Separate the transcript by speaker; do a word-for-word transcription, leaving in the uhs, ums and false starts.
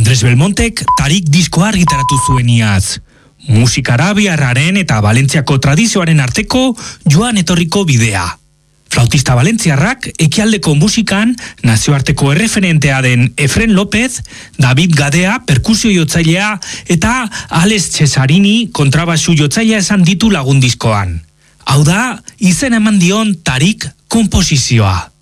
Speaker 1: Andres Belmontek Tarik diskoa argitaratu zuen iaz. Musika arabiarraren eta Valentziako tradizioaren arteko joan etorriko bidea. Flautista valentziarrak ekialdeko musikan nazioarteko erreferentea den Efren López, David Gadea perkusio jotzailea eta Alex Cesarini kontrabasu jotzailea esan ditu lagun diskoan. Hau da, izen eman dion Tarik konposizioa.